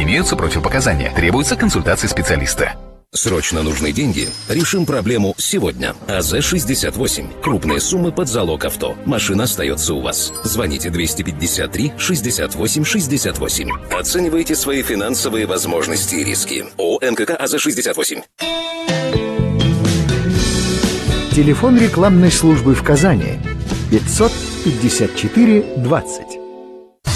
Имеются противопоказания. Требуется консультация специалиста. Срочно нужны деньги? Решим проблему сегодня. АЗ-68. Крупные суммы под залог авто. Машина остается у вас. Звоните 253-68-68. Оценивайте свои финансовые возможности и риски. ООО НКК АЗ-68. Телефон рекламной службы в Казани 554 20.